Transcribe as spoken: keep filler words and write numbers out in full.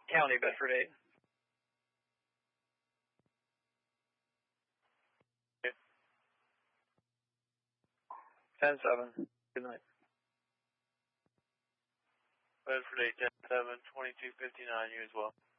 County, Bedford eight. Okay. ten seven. Good night. Bedford eight, ten seven, twenty-two fifty-nine, you as well.